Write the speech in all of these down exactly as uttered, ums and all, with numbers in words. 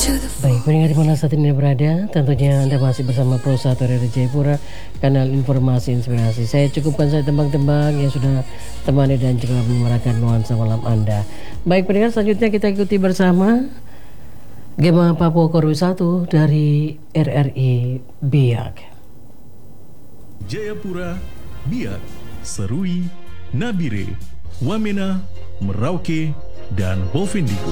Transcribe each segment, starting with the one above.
Baik, pendengar di mana saat ini berada, tentunya Anda masih bersama Pro satu Radio Jayapura, kanal informasi inspirasi. Saya cukupkan saya tembang-tembang yang sudah temani dan juga menyemarakan nuansa malam Anda. Baik, pendengar, selanjutnya kita ikuti bersama Gema Papua Korwi satu dari R R I Biak. Jayapura, Biak, Serui, Nabire, Wamena, Merauke, dan Bovendigul.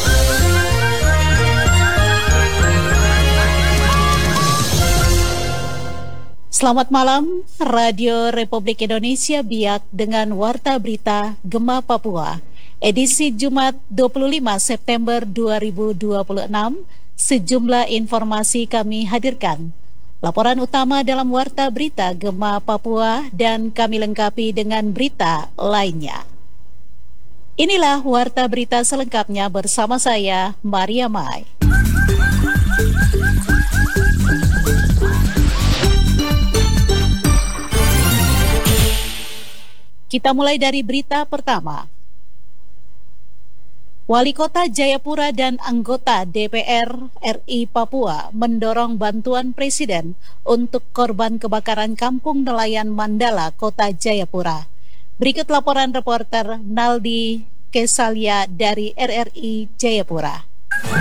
Selamat malam, Radio Republik Indonesia Biak dengan Warta Berita Gema Papua, edisi Jumat dua puluh lima September dua ribu dua puluh enam. Sejumlah informasi kami hadirkan. Laporan utama dalam Warta Berita Gema Papua dan kami lengkapi dengan berita lainnya. Inilah Warta Berita selengkapnya bersama saya, Maria Mai. Kita mulai dari berita pertama. Wali Kota Jayapura dan anggota D P R R I Papua mendorong bantuan Presiden untuk korban kebakaran Kampung Nelayan Mandala, Kota Jayapura. Berikut laporan reporter Naldi Kesalia dari R R I Jayapura.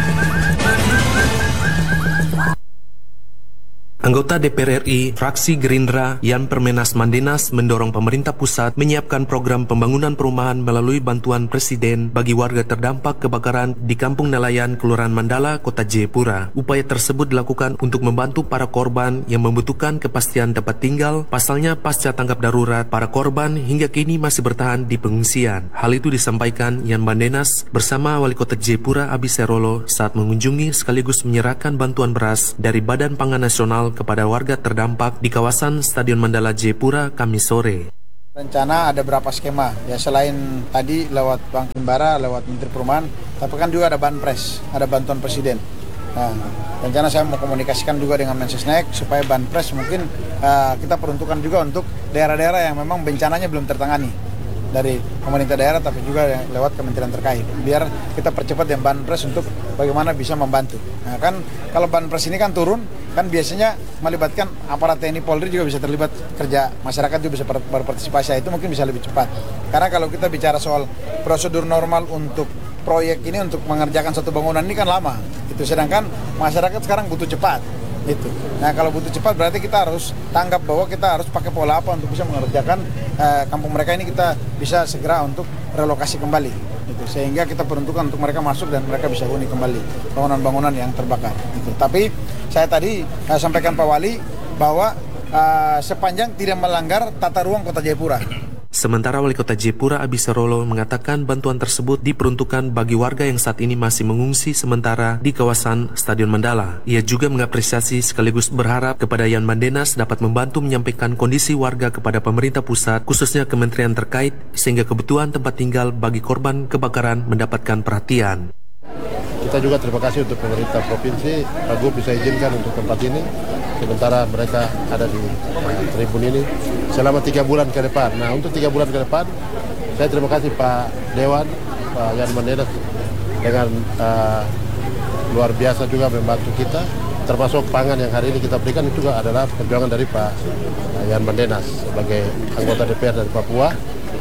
Anggota D P R R I, fraksi Gerindra, Yan Permenas Mandenas mendorong pemerintah pusat menyiapkan program pembangunan perumahan melalui bantuan Presiden bagi warga terdampak kebakaran di Kampung Nelayan, Kelurahan Mandala, Kota Jayapura. Upaya tersebut dilakukan untuk membantu para korban yang membutuhkan kepastian tempat tinggal. Pasalnya, pasca tanggap darurat, para korban hingga kini masih bertahan di pengungsian. Hal itu disampaikan Yan Mandenas bersama Wali Kota Jayapura Abi Serolo saat mengunjungi sekaligus menyerahkan bantuan beras dari Badan Pangan Nasional kepada warga terdampak di kawasan Stadion Mandala Jayapura Kamis sore. Rencana ada berapa skema, ya selain tadi lewat Bank Himbara, lewat Menteri Perumahan, tapi kan juga ada Banpres, ada bantuan Presiden. Nah, rencana saya mau komunikasikan juga dengan Mensesnek supaya Banpres mungkin uh, kita peruntukkan juga untuk daerah-daerah yang memang bencananya belum tertangani dari pemerintah daerah, tapi juga lewat kementerian terkait, biar kita percepat yang Banpres untuk bagaimana bisa membantu. Nah kan kalau Banpres ini kan turun, kan biasanya melibatkan aparat T N I Polri juga bisa terlibat kerja, masyarakat juga bisa berpartisipasi, itu mungkin bisa lebih cepat. Karena kalau kita bicara soal prosedur normal untuk proyek ini, untuk mengerjakan satu bangunan ini kan lama, itu sedangkan masyarakat sekarang butuh cepat. Itu. Nah kalau butuh cepat berarti kita harus tanggap bahwa kita harus pakai pola apa untuk bisa mengerjakan eh, kampung mereka ini, kita bisa segera untuk relokasi kembali. Itu. Sehingga kita peruntukkan untuk mereka masuk dan mereka bisa huni kembali bangunan-bangunan yang terbakar. Itu. Tapi saya tadi eh, sampaikan Pak Wali bahwa eh, sepanjang tidak melanggar tata ruang Kota Jayapura. Sementara Wali Kota Jayapura Abi Serolo mengatakan bantuan tersebut diperuntukkan bagi warga yang saat ini masih mengungsi sementara di kawasan Stadion Mandala. Ia juga mengapresiasi sekaligus berharap kepada Yan Mandenas dapat membantu menyampaikan kondisi warga kepada pemerintah pusat, khususnya kementerian terkait, sehingga kebutuhan tempat tinggal bagi korban kebakaran mendapatkan perhatian. Kita juga terima kasih untuk pemerintah provinsi, Pak Gub bisa izinkan untuk tempat ini, sementara mereka ada di uh, tribun ini selama tiga bulan ke depan. Nah untuk tiga bulan ke depan, saya terima kasih Pak Dewan, Pak Yan Mandenas dengan uh, luar biasa juga membantu kita, termasuk pangan yang hari ini kita berikan itu juga adalah perjuangan dari Pak uh, Yan Mandenas sebagai anggota D P R dari Papua.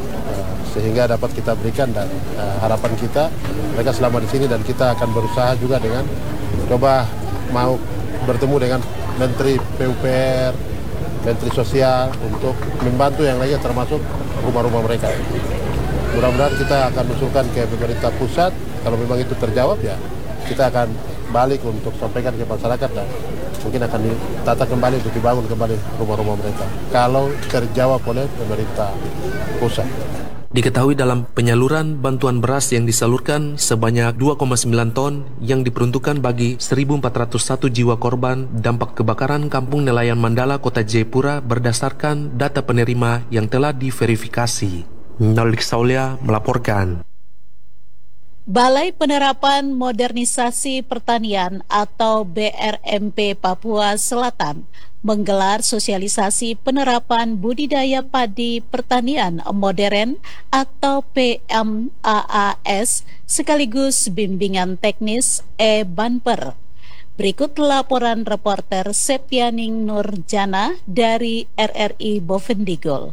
Sehingga dapat kita berikan dan uh, harapan kita mereka selama di sini, dan kita akan berusaha juga dengan coba mau bertemu dengan Menteri P U P R, Menteri Sosial untuk membantu yang lainnya termasuk rumah-rumah mereka. Mudah-mudahan kita akan usulkan ke pemerintah pusat, kalau memang itu terjawab ya kita akan balik untuk sampaikan ke masyarakat dan mungkin akan ditata kembali untuk dibangun kembali rumah-rumah mereka kalau terjawab oleh pemerintah pusat. Diketahui dalam penyaluran bantuan beras yang disalurkan sebanyak dua koma sembilan ton yang diperuntukkan bagi seribu empat ratus satu jiwa korban dampak kebakaran Kampung Nelayan Mandala, Kota Jayapura berdasarkan data penerima yang telah diverifikasi. Naldi Saulia melaporkan. Balai Penerapan Modernisasi Pertanian atau B R M P Papua Selatan menggelar sosialisasi penerapan budidaya padi pertanian modern atau P M A A S sekaligus bimbingan teknis e-Banper. Berikut laporan reporter Septianing Nurjana dari R R I Bovendigul.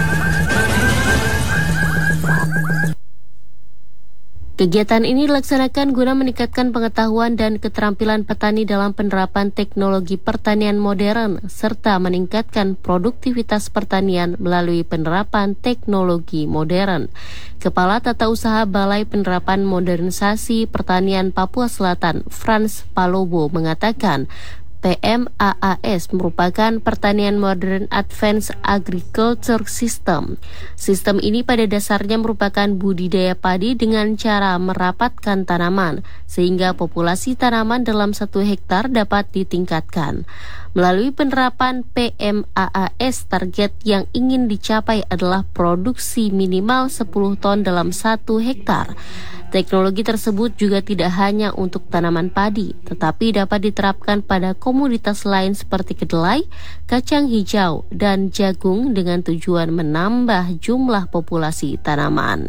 Kegiatan ini dilaksanakan guna meningkatkan pengetahuan dan keterampilan petani dalam penerapan teknologi pertanian modern serta meningkatkan produktivitas pertanian melalui penerapan teknologi modern. Kepala Tata Usaha Balai Penerapan Modernisasi Pertanian Papua Selatan, Frans Palobo, mengatakan P M A A S merupakan pertanian modern advanced agriculture system. Sistem ini pada dasarnya merupakan budidaya padi dengan cara merapatkan tanaman, sehingga populasi tanaman dalam satu hektar dapat ditingkatkan. Melalui penerapan P M A A S, target yang ingin dicapai adalah produksi minimal sepuluh ton dalam satu hektar. Teknologi tersebut juga tidak hanya untuk tanaman padi, tetapi dapat diterapkan pada komoditas lain seperti kedelai, kacang hijau, dan jagung dengan tujuan menambah jumlah populasi tanaman.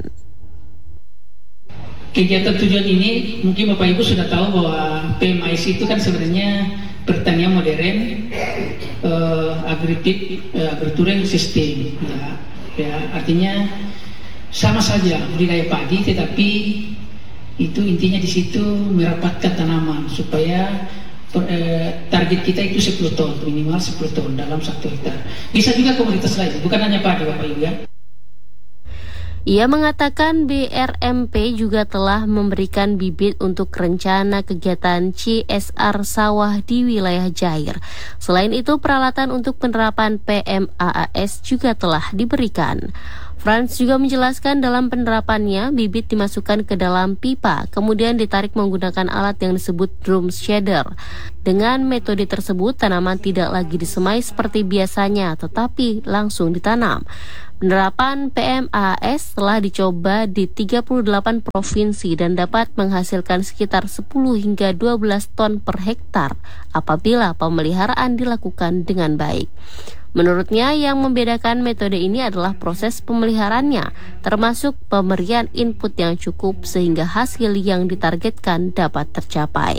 Kegiatan tujuan ini mungkin Bapak Ibu sudah tahu bahwa P M A S itu kan sebenarnya pertanian modern, uh, agritip, uh, agritouring system, ya, ya, artinya sama saja budidaya padi, tetapi itu intinya di situ merapatkan tanaman supaya eh, target kita itu sepuluh ton, minimal sepuluh ton dalam satu hektar. Bisa juga komoditas lain, bukan hanya padi Bapak Ibu ya. Ia mengatakan B R M P juga telah memberikan bibit untuk rencana kegiatan C S R sawah di wilayah Jair. Selain itu, peralatan untuk penerapan P M A A S juga telah diberikan. Frans juga menjelaskan dalam penerapannya, bibit dimasukkan ke dalam pipa, kemudian ditarik menggunakan alat yang disebut drum shader. Dengan metode tersebut, tanaman tidak lagi disemai seperti biasanya, tetapi langsung ditanam. Penerapan P M A A S telah dicoba di tiga puluh delapan provinsi dan dapat menghasilkan sekitar sepuluh hingga dua belas ton per hektar apabila pemeliharaan dilakukan dengan baik. Menurutnya, yang membedakan metode ini adalah proses pemeliharaannya, termasuk pemberian input yang cukup sehingga hasil yang ditargetkan dapat tercapai.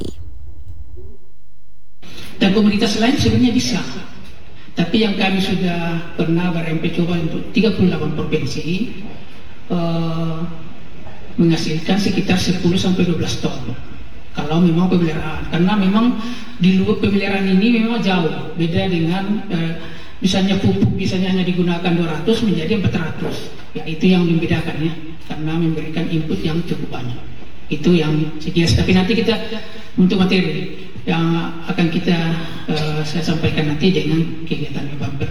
Dan komunitas lain sebenarnya bisa. Tapi yang kami sudah pernah B R M P coba untuk tiga puluh delapan provinsi uh, menghasilkan sekitar sepuluh sampai dua belas ton. Kalau memang pemeliharaan, karena memang di luar pemeliharaan ini memang jauh beda dengan uh, misalnya pupuk misalnya hanya digunakan dua ratus menjadi empat ratus. Ya, itu yang membedakan ya, karena memberikan input yang cukup banyak. Itu yang sekilas. Tapi nanti kita untuk materi yang akan kita uh, saya sampaikan nanti dengan kegiatan Bumper.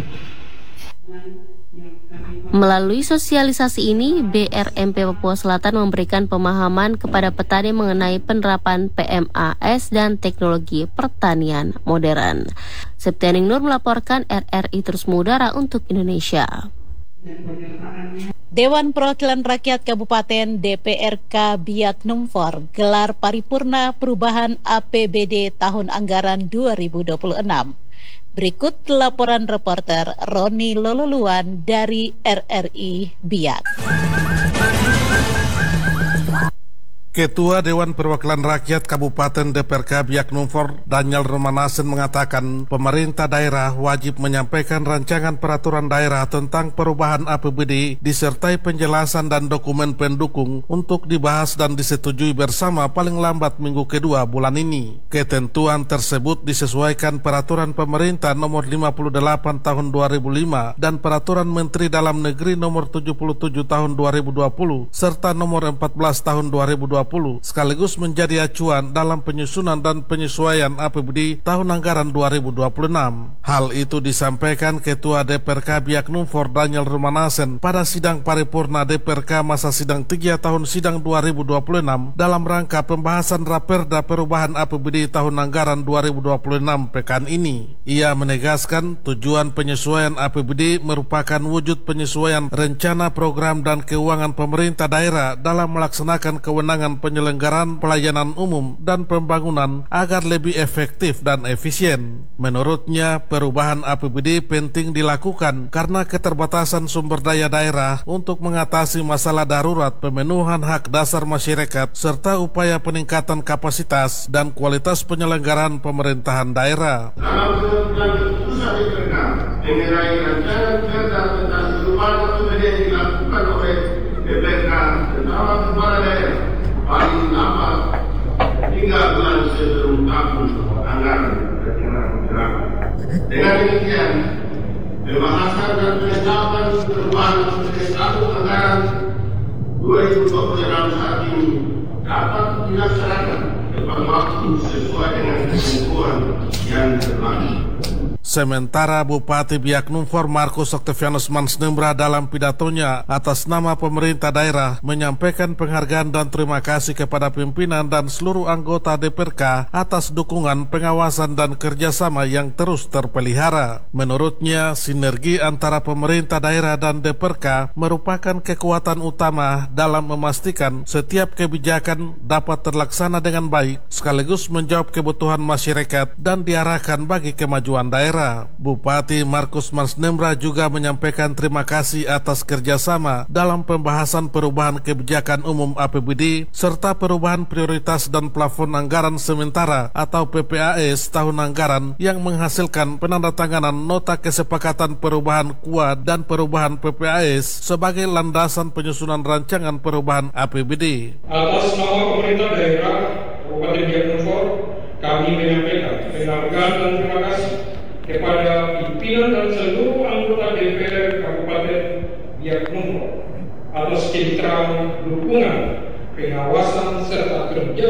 Melalui sosialisasi ini, B R M P Papua Selatan memberikan pemahaman kepada petani mengenai penerapan P M A S dan teknologi pertanian modern. Septianing Nur melaporkan R R I Terus Mengudara untuk Indonesia. Dewan Perwakilan Rakyat Kabupaten D P R K Biak Numfor gelar paripurna perubahan A P B D tahun anggaran dua ribu dua puluh enam. Berikut laporan reporter Roni Lololuan dari R R I Biak. Ketua Dewan Perwakilan Rakyat Kabupaten D P R K Biak Numfor, Daniel Romanasen, mengatakan pemerintah daerah wajib menyampaikan rancangan peraturan daerah tentang perubahan A P B D disertai penjelasan dan dokumen pendukung untuk dibahas dan disetujui bersama paling lambat minggu kedua bulan ini. Ketentuan tersebut disesuaikan peraturan pemerintah nomor lima puluh delapan tahun dua ribu lima dan peraturan Menteri Dalam Negeri nomor tujuh puluh tujuh tahun dua ribu dua puluh serta nomor empat belas tahun dua ribu dua puluh sekaligus menjadi acuan dalam penyusunan dan penyesuaian A P B D tahun anggaran dua ribu dua puluh enam. Hal itu disampaikan Ketua D P R K Biak Numfor Daniel Romanasen pada sidang paripurna D P R K masa sidang tiga tahun sidang dua ribu dua puluh enam dalam rangka pembahasan Raperda perubahan A P B D tahun anggaran dua ribu dua puluh enam pekan ini. Ia menegaskan tujuan penyesuaian A P B D merupakan wujud penyesuaian rencana program dan keuangan pemerintah daerah dalam melaksanakan kewenangan dalam penyelenggaraan pelayanan umum dan pembangunan agar lebih efektif dan efisien. Menurutnya, perubahan A P B D penting dilakukan karena keterbatasan sumber daya daerah untuk mengatasi masalah darurat pemenuhan hak dasar masyarakat serta upaya peningkatan kapasitas dan kualitas penyelenggaraan pemerintahan daerah. Dalam penentuan keputusan D P R K mengenai rancangan perda tentang perubahan A P B D yang dilakukan oleh D P R K tentang kepala daerah paling lambat hingga bulan sebelum tahun anggaran rencana bergerak. Dengan demikian, pembahasan dan penetapan perubahan A P B D tahun anggaran dua ribu dua puluh enam saat ini dapat dilaksanakan tepat waktu sesuai dengan ketentuan yang berlaku. Sementara Bupati Biak Numfor Markus Octavianus Mansnembra dalam pidatonya atas nama pemerintah daerah menyampaikan penghargaan dan terima kasih kepada pimpinan dan seluruh anggota D P R K atas dukungan, pengawasan dan kerjasama yang terus terpelihara. Menurutnya, sinergi antara pemerintah daerah dan D P R K merupakan kekuatan utama dalam memastikan setiap kebijakan dapat terlaksana dengan baik sekaligus menjawab kebutuhan masyarakat dan diarahkan bagi kemajuan daerah. Bupati Markus Mansnembra juga menyampaikan terima kasih atas kerjasama dalam pembahasan perubahan kebijakan umum A P B D serta perubahan prioritas dan plafon anggaran sementara atau P P A S tahun anggaran yang menghasilkan penandatanganan nota kesepakatan perubahan K U A dan perubahan P P A S sebagai landasan penyusunan rancangan perubahan A P B D. Atas nama pemerintah daerah Kabupaten Biak Numfor, kami menyampaikan penghargaan dan terima kasih kepada pimpinan dan seluruh anggota D P R Kabupaten Biak Numfor atas kemitraan, dukungan, pengawasan serta kerja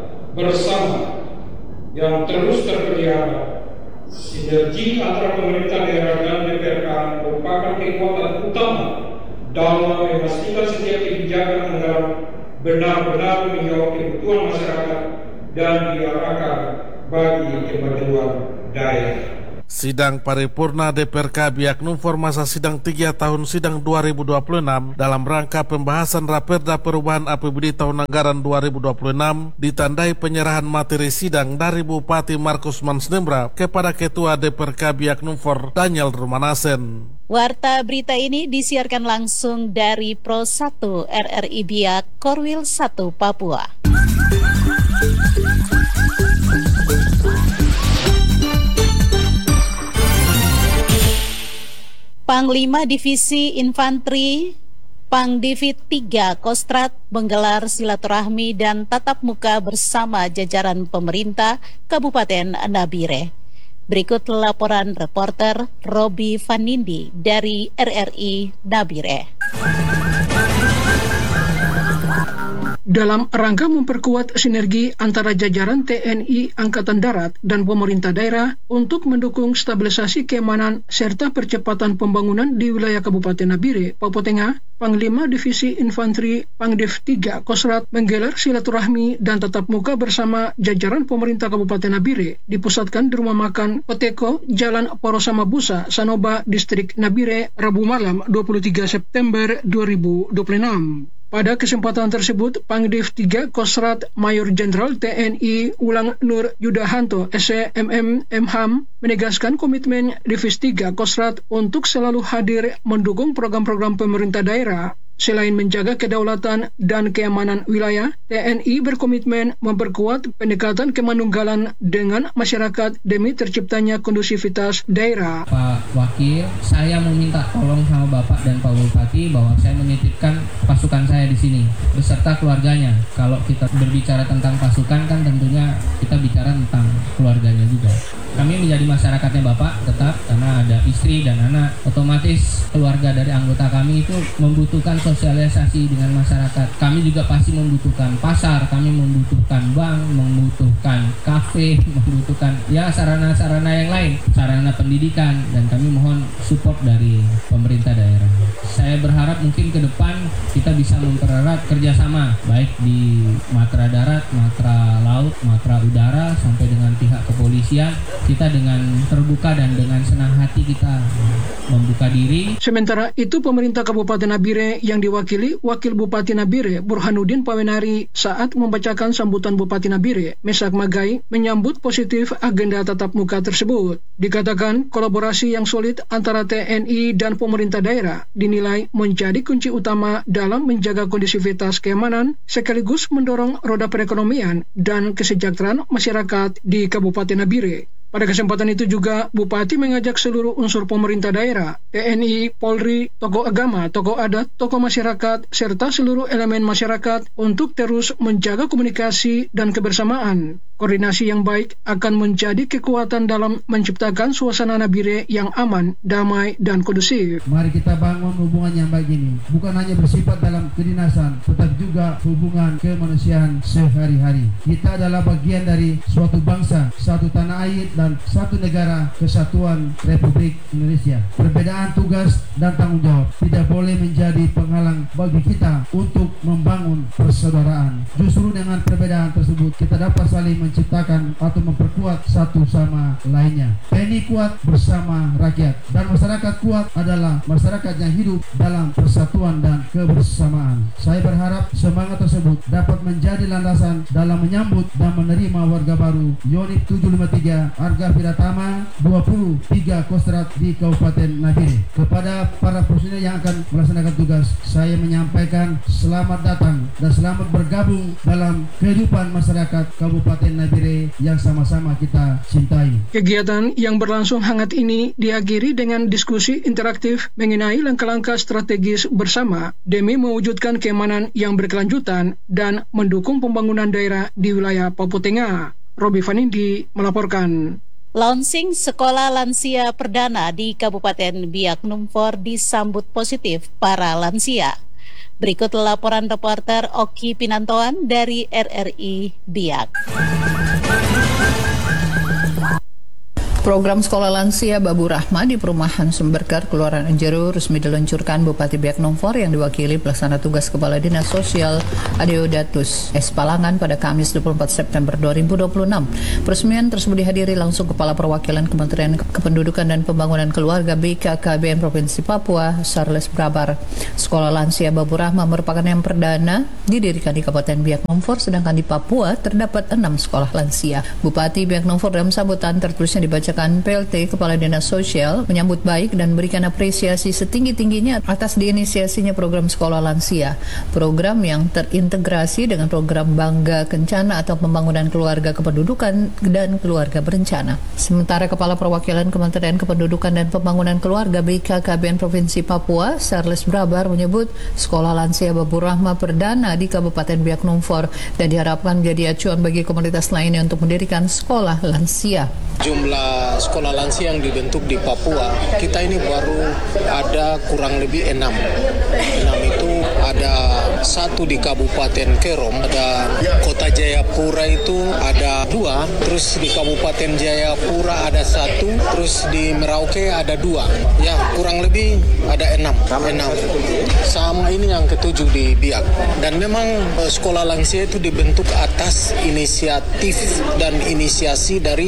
bersama yang terus terpelihara. Sinergi antara pemerintah daerah dan D P R K merupakan kekuatan utama dalam memastikan setiap kebijakan anggaran benar-benar menjawab kebutuhan masyarakat dan diarahkan bagi kemajuan daerah. Sidang paripurna D P R K Biak Numfor masa sidang tiga tahun sidang dua ribu dua puluh enam dalam rangka pembahasan Raperda perubahan A P B D tahun anggaran dua ribu dua puluh enam ditandai penyerahan materi sidang dari Bupati Markus Mansnembra kepada Ketua D P R K Biak Numfor Daniel Romanasen. Warta berita ini disiarkan langsung dari Pro satu R R I Biak Korwil satu Papua. Panglima Divisi Infanteri Pangdivit tiga Kostrat menggelar silaturahmi dan tatap muka bersama jajaran pemerintah Kabupaten Nabire. Berikut laporan reporter Robi Vanindi dari R R I Nabire. Dalam rangka memperkuat sinergi antara jajaran T N I Angkatan Darat dan pemerintah daerah untuk mendukung stabilisasi keamanan serta percepatan pembangunan di wilayah Kabupaten Nabire, Papua Tengah, Panglima Divisi Infanteri Pangdiv tiga Kostrat menggelar silaturahmi dan tatap muka bersama jajaran pemerintah Kabupaten Nabire dipusatkan di rumah makan Oteko, Jalan Porosama Busa, Sanoba, Distrik Nabire, Rabu malam dua puluh tiga September dua ribu dua puluh enam. Pada kesempatan tersebut, Pangdiv tiga Kostrat Mayor Jenderal T N I Ulang Nur Yudahanto S C M M M H A M menegaskan komitmen Divisi tiga Kostrat untuk selalu hadir mendukung program-program pemerintah daerah. Selain menjaga kedaulatan dan keamanan wilayah, T N I berkomitmen memperkuat pendekatan kemanunggalan dengan masyarakat demi terciptanya kondusivitas daerah. Pak Wakil, saya meminta tolong sama Bapak dan Pak Bupati bahwa saya menitipkan pasukan saya di sini beserta keluarganya. Kalau kita berbicara tentang pasukan kan tentunya kita bicara tentang keluarganya juga. Kami menjadi masyarakatnya Bapak tetap karena ada istri dan anak. Otomatis keluarga dari anggota kami itu membutuhkan sosialisasi dengan masyarakat. Kami juga pasti membutuhkan pasar, kami membutuhkan bank, membutuhkan kafe, membutuhkan ya sarana-sarana yang lain, sarana pendidikan, dan kami mohon support dari pemerintah daerah. Saya berharap mungkin ke depan kita bisa mempererat kerjasama baik di matra darat, matra laut, matra udara sampai dengan pihak pihak kepolisian, kita dengan terbuka dan dengan senang hati kita membuka diri. Sementara itu, pemerintah Kabupaten Nabire yang diwakili Wakil Bupati Nabire Burhanuddin Pawenari saat membacakan sambutan Bupati Nabire Mesak Magai menyambut positif agenda tatap muka tersebut. Dikatakan kolaborasi yang solid antara T N I dan pemerintah daerah dinilai menjadi kunci utama dalam menjaga kondisivitas keamanan sekaligus mendorong roda perekonomian dan kesejahteraan masyarakat di Kabupaten Nabire. Pada kesempatan itu juga, Bupati mengajak seluruh unsur pemerintah daerah, T N I, Polri, tokoh agama, tokoh adat, tokoh masyarakat, serta seluruh elemen masyarakat untuk terus menjaga komunikasi dan kebersamaan. Koordinasi yang baik akan menjadi kekuatan dalam menciptakan suasana Nabire yang aman, damai, dan kondusif. Mari kita bangun hubungan yang baik ini, bukan hanya bersifat dalam kedinasan, tetapi juga hubungan kemanusiaan sehari-hari. Kita adalah bagian dari suatu bangsa, satu tanah air, dan satu negara kesatuan Republik Indonesia. Perbedaan tugas dan tanggung jawab tidak boleh menjadi penghalang bagi kita untuk membangun persaudaraan. Justru dengan perbedaan tersebut kita dapat saling menciptakan atau memperkuat satu sama lainnya. T N I kuat bersama rakyat, dan masyarakat kuat adalah masyarakat yang hidup dalam persatuan dan kebersamaan. Saya berharap semangat tersebut dapat menjadi landasan dalam menyambut dan menerima warga baru Yonif tujuh lima tiga Arga Piratama dua puluh tiga Kostrad di Kabupaten Nabire. Kepada para personil yang akan melaksanakan tugas, saya menyampaikan selamat datang dan selamat bergabung dalam kehidupan masyarakat Kabupaten Nabire yang sama-sama kita cintai. Kegiatan yang berlangsung hangat ini diakhiri dengan diskusi interaktif mengenai langkah-langkah strategis bersama demi mewujudkan keamanan yang berkelanjutan dan mendukung pembangunan daerah di wilayah Papua Tengah. Robi Vanindi melaporkan. Launching Sekolah Lansia Perdana di Kabupaten Biak Numfor disambut positif para lansia. Berikut laporan reporter Oki Pinantoan dari R R I Biak. Program Sekolah Lansia Babu Rahma di Perumahan Sumberker, Kelurahan Enjeru resmi diluncurkan Bupati Biak Numfor yang diwakili Pelaksana Tugas Kepala Dinas Sosial Adeodatus S. Palangan pada Kamis dua puluh empat September dua ribu dua puluh enam. Peresmian tersebut dihadiri langsung Kepala Perwakilan Kementerian Kependudukan dan Pembangunan Keluarga B K K B N Provinsi Papua, Charles Brabar. Sekolah Lansia Babu Rahma merupakan yang perdana didirikan di Kabupaten Biak Numfor, sedangkan di Papua terdapat enam sekolah lansia. Bupati Biak Numfor dalam sambutan tertulisnya dibaca P L T Kepala Dinas Sosial menyambut baik dan berikan apresiasi setinggi-tingginya atas diinisiasinya program Sekolah Lansia, program yang terintegrasi dengan program Bangga Kencana atau Pembangunan Keluarga Kependudukan dan Keluarga Berencana. Sementara Kepala Perwakilan Kementerian Kependudukan dan Pembangunan Keluarga B K K B N Provinsi Papua, Charles Brabar, menyebut Sekolah Lansia Babu Rahma perdana di Kabupaten Biak Numfor dan diharapkan menjadi acuan bagi komunitas lainnya untuk mendirikan sekolah lansia. Jumlah sekolah lansia yang dibentuk di Papua, kita ini baru ada kurang lebih enam. Enam itu ada satu di Kabupaten Kerom, ada Kota Jayapura itu ada dua, terus di Kabupaten Jayapura ada satu, terus di Merauke ada dua. Ya, kurang lebih ada enam. Enam. Sama ini yang ketujuh di Biak. Dan memang sekolah lansia itu dibentuk atas inisiatif dan inisiasi dari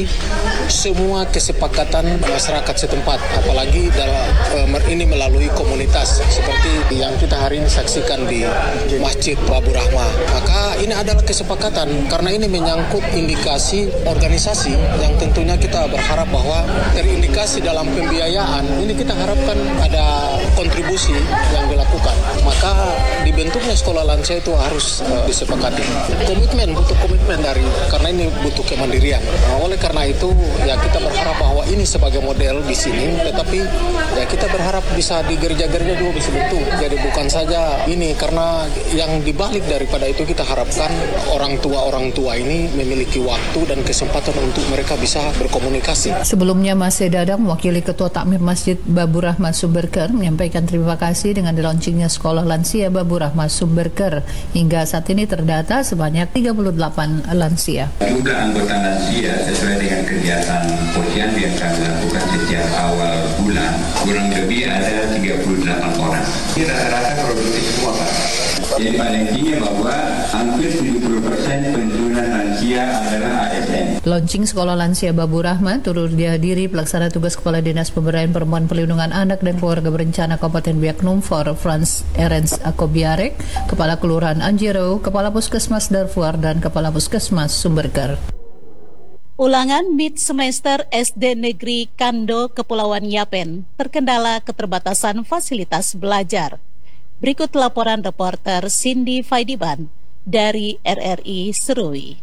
semua kesepakatan masyarakat setempat, apalagi dalam ini melalui komunitas seperti yang kita hari ini saksikan di Masjid Babu Rahma. Maka ini adalah kesepakatan karena ini menyangkut indikasi organisasi yang tentunya kita berharap bahwa terindikasi dalam pembiayaan ini kita harapkan ada kontribusi yang dilakukan. Maka dibentuknya sekolah lansia itu harus uh, disepakati. Komitmen, butuh komitmen dari karena ini butuh kemandirian. Nah, oleh karena itu ya kita berharap bahwa ini sebagai model di sini, tetapi ya kita berharap bisa di gereja-gereja juga bisa bentuk. Jadi bukan saja ini, karena yang dibalik daripada itu kita harapkan orang tua-orang tua ini memiliki waktu dan kesempatan untuk mereka bisa berkomunikasi. Sebelumnya Masih Dadang, mewakili Ketua Takmir Masjid Babu Rahma Sumberker, menyampaikan terima kasih dengan dilaunchingnya Sekolah Lansia Babu Rahma Sumberker. Hingga saat ini terdata sebanyak tiga puluh delapan lansia. Jumlah anggota lansia sesuai dengan kegiatan posyandu yang kami lakukan sejak awal bulan kurang lebih ada tiga puluh delapan orang. Ini rata-rata produktif semua Pak. Jadi pada intinya bahwa hampir tujuh puluh persen pensiunan lansia adalah A S N. Launching Sekolah Lansia Babu Rahmat turut dihadiri Pelaksana Tugas Kepala Dinas Pemberdayaan Perempuan Perlindungan Anak dan Keluarga Berencana Kabupaten Biak Numfor Frans Erens Akobiarek, Kepala Kelurahan Anjero, Kepala Puskesmas Darfuar, dan Kepala Puskesmas Sumberger. Ulangan mid semester S D Negeri Kando Kepulauan Yapen terkendala keterbatasan fasilitas belajar. Berikut laporan reporter Cindy Faidiban dari R R I Serui.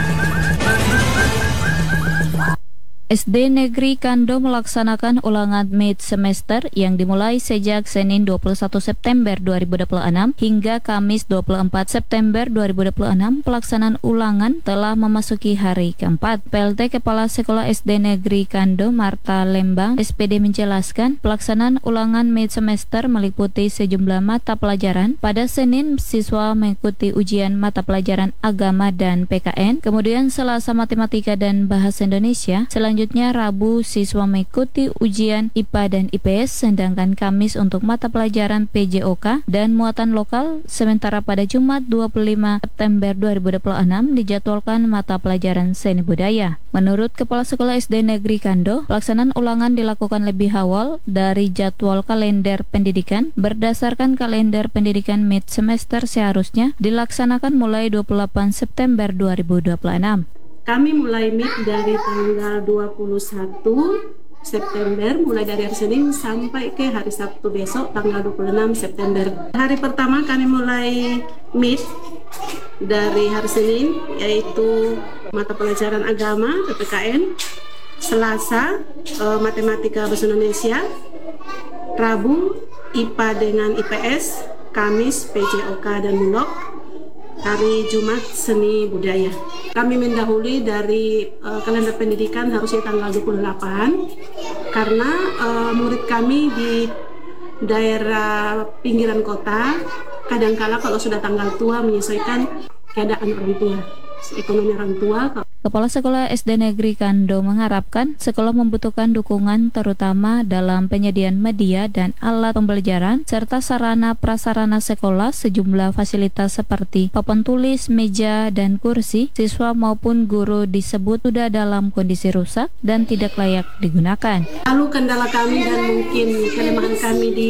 S D Negeri Kando melaksanakan ulangan mid semester yang dimulai sejak Senin dua puluh satu September dua ribu dua puluh enam hingga Kamis dua puluh empat September dua ribu dua puluh enam. Pelaksanaan ulangan telah memasuki hari keempat. P L T Kepala Sekolah S D Negeri Kando Marta Lembang S P D menjelaskan pelaksanaan ulangan mid semester meliputi sejumlah mata pelajaran. Pada Senin siswa mengikuti ujian mata pelajaran agama dan P K N, kemudian Selasa matematika dan bahasa Indonesia. Selanjutnya Rabu siswa mengikuti ujian I P A dan I P S, sedangkan Kamis untuk mata pelajaran P J O K dan muatan lokal. Sementara pada Jumat dua puluh lima September dua ribu dua puluh enam dijadwalkan mata pelajaran seni budaya. Menurut Kepala Sekolah S D Negeri Kando, pelaksanaan ulangan dilakukan lebih awal dari jadwal kalender pendidikan. Berdasarkan kalender pendidikan mid semester seharusnya dilaksanakan mulai dua puluh delapan September dua ribu dua puluh enam. Kami mulai mid dari tanggal dua puluh satu September, mulai dari hari Senin sampai ke hari Sabtu besok tanggal dua puluh enam September. Hari pertama kami mulai mid dari hari Senin, yaitu mata pelajaran agama P P K N, Selasa eh, matematika bahasa Indonesia, Rabu I P A dengan I P S, Kamis P J O K dan Mulok, hari Jumat seni budaya. Kami mendahului dari uh, kalender pendidikan harusnya tanggal dua puluh delapan karena uh, murid kami di daerah pinggiran kota kadangkala kalau sudah tanggal tua menyesuaikan keadaan orang tua, ekonomi orang tua. Kepala Sekolah S D Negeri Kando mengharapkan sekolah membutuhkan dukungan terutama dalam penyediaan media dan alat pembelajaran serta sarana prasarana sekolah. Sejumlah fasilitas seperti papan tulis, meja, dan kursi siswa maupun guru disebut sudah dalam kondisi rusak dan tidak layak digunakan. Lalu kendala kami dan mungkin kelemahan kami di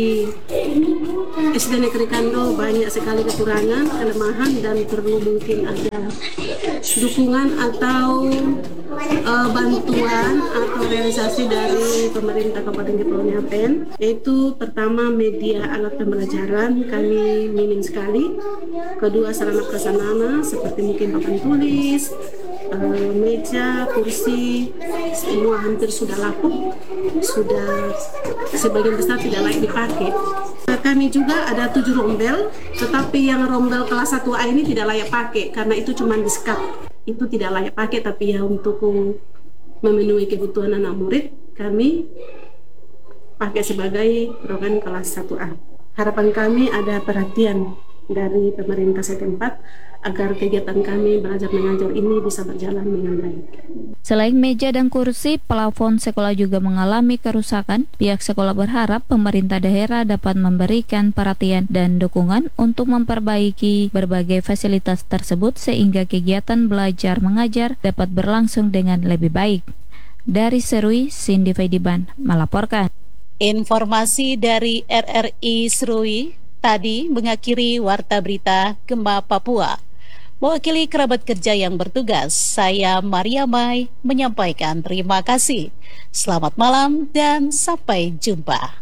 S D Negeri Kando banyak sekali kekurangan, kelemahan, dan perlu mungkin ada dukungan atau Uh, bantuan atau realisasi dari pemerintah Kabupaten Kepulauan Yapen, yaitu pertama media alat pembelajaran kami minim sekali, kedua sarana prasarana seperti mungkin papan tulis, uh, meja, kursi, semua hampir sudah lapuk, sudah sebagian besar tidak layak dipakai. Kami juga ada tujuh rombel, tetapi yang rombel kelas satu A ini tidak layak pakai karena itu cuma disekat. Itu tidak layak pakai, tapi ya untuk memenuhi kebutuhan anak murid kami pakai sebagai program kelas satu A. Harapan kami ada perhatian dari pemerintah setempat agar kegiatan kami belajar mengajar ini bisa berjalan dengan baik. Selain meja dan kursi, plafon sekolah juga mengalami kerusakan. Pihak sekolah berharap pemerintah daerah dapat memberikan perhatian dan dukungan untuk memperbaiki berbagai fasilitas tersebut sehingga kegiatan belajar mengajar dapat berlangsung dengan lebih baik. Dari Serui, Cindy Faidiban melaporkan. Informasi dari R R I Serui tadi mengakhiri Warta Berita Gema Papua. Mewakili kerabat kerja yang bertugas, saya Maria Mai menyampaikan terima kasih. Selamat malam dan sampai jumpa.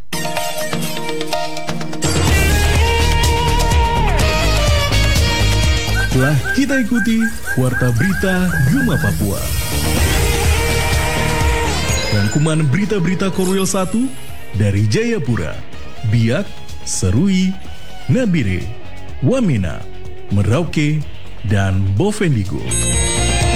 Telah kita ikuti Warta Berita Gema Papua. Rangkuman berita-berita Korwil satu dari Jayapura, Biak, Serui, Nabire, Wamena, Merauke, dan Bovendigul.